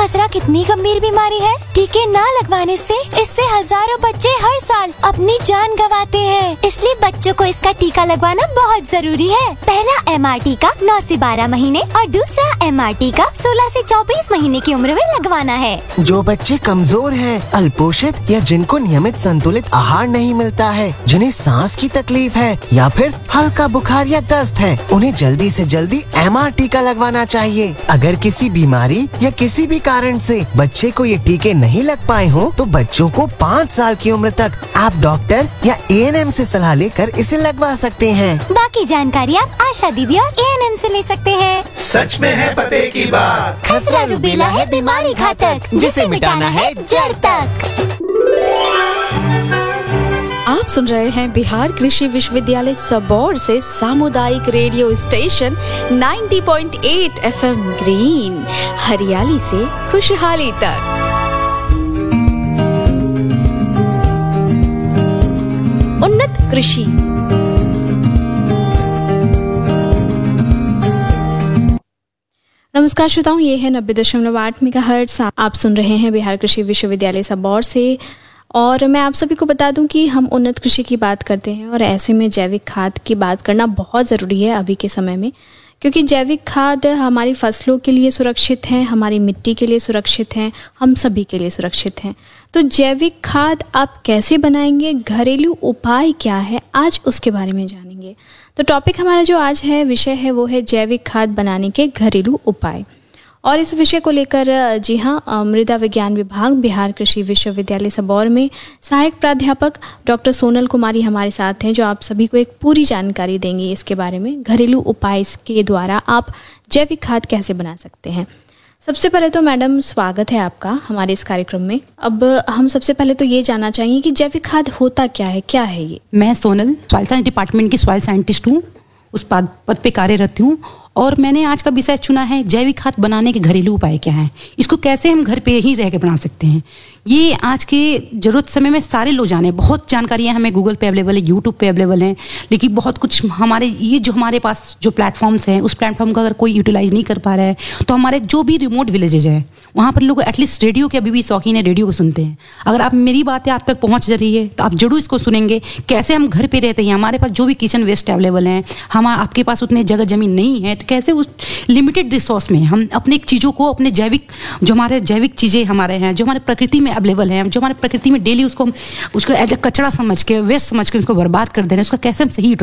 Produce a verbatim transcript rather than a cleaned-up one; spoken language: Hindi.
खसरा कितनी गंभीर बीमारी है। टीके न लगवाने से इससे हजारों बच्चे हर साल अपनी जान गंवाते हैं, इसलिए बच्चों को इसका टीका लगवाना बहुत जरूरी है। पहला एम आर टीका नौ से बारह महीने और दूसरा एम आर टीका सोलह से चौबीस महीने की उम्र में लगवाना है। जो बच्चे कमजोर हैं, अल्पोषित या जिनको नियमित संतुलित आहार नहीं मिलता है, जिन्हें सांस की तकलीफ है या फिर हल्का बुखार या दस्त है, उन्हें जल्दी से जल्दी एम आर टीका लगवाना चाहिए। अगर किसी बीमारी या किसी भी कारण से बच्चे को ये टीके नहीं लग पाए हों, तो बच्चों को पाँच साल की उम्र तक आप डॉक्टर या ए एन एम से सलाह लेकर इसे लगवा सकते हैं। बाकी जानकारी आप आशा दीदी और ए एन एम से ले सकते हैं। सच में है पते की बात। खसरा रूबेला है बीमारी घातक, जिसे मिटाना है जड़ तक। आप सुन रहे हैं बिहार कृषि विश्वविद्यालय सबौर से सामुदायिक रेडियो स्टेशन नब्बे पॉइंट आठ एफ एम ग्रीन, हरियाली से खुशहाली तक। उन्नत कृषि। नमस्कार श्रोताओं, ये है नब्बे दशमलव आठ मेगाहर्ट्ज। आप सुन रहे हैं बिहार कृषि विश्वविद्यालय सबौर से, और मैं आप सभी को बता दूं कि हम उन्नत कृषि की बात करते हैं और ऐसे में जैविक खाद की बात करना बहुत ज़रूरी है अभी के समय में, क्योंकि जैविक खाद हमारी फसलों के लिए सुरक्षित हैं, हमारी मिट्टी के लिए सुरक्षित हैं, हम सभी के लिए सुरक्षित हैं। तो जैविक खाद आप कैसे बनाएंगे, घरेलू उपाय क्या है, आज उसके बारे में जानेंगे। तो टॉपिक हमारा जो आज है, विषय है, वो है जैविक खाद बनाने के घरेलू उपाय। और इस विषय को लेकर जी हाँ, मृदा विज्ञान विभाग बिहार कृषि विश्वविद्यालय सबौर में सहायक प्राध्यापक डॉक्टर सोनल कुमारी हमारे साथ हैं, जो आप सभी को एक पूरी जानकारी देंगी इसके बारे में, घरेलू उपाय के द्वारा आप जैविक खाद कैसे बना सकते हैं। सबसे पहले तो मैडम स्वागत है आपका हमारे इस कार्यक्रम में। अब हम सबसे पहले तो ये जानना चाहेंगे कि जैविक खाद होता क्या है, क्या है ये? मैं सोनल सॉइल साइंस डिपार्टमेंट की सॉइल साइंटिस्ट हूँ, उस पद पद पे कार्यरत हूँ, और मैंने आज का विषय चुना है जैविक खाद बनाने के घरेलू उपाय क्या हैं, इसको कैसे हम घर पे ही रह के बना सकते हैं। ये आज के जरूरत समय में सारे लोग जाने, बहुत जानकारियाँ हमें गूगल पे अवेलेबल है, यूट्यूब पे अवेलेबल हैं, लेकिन बहुत कुछ हमारे ये जो हमारे पास जो प्लेटफॉर्म्स हैं, उस प्लेटफॉर्म का अगर कोई यूटिलाइज नहीं कर पा रहा है, तो हमारे जो भी रिमोट विलेजेज है वहाँ पर लोग एटलीस्ट रेडियो के अभी भी शौकीन है, रेडियो को सुनते हैं। अगर आप मेरी बातें आप तक पहुँच रही है तो आप जरूर इसको सुनेंगे, कैसे हम घर पे रहते हैं, हमारे पास जो भी किचन वेस्ट अवेलेबल हैं, हम आपके पास उतने जगह जमीन नहीं है, तो कैसे उस लिमिटेड रिसोर्स में हम अपने चीज़ों को, अपने जैविक जो हमारे जैविक चीज़ें हमारे हैं, जो हमारे प्रकृति में अवेलेबल हैं, जो हमारे प्रकृति में डेली उसको उसको एज ए कचरा समझ के, वेस्ट समझ के उसको बर्बाद कर दे रहे हैं, उसका कैसे हम सही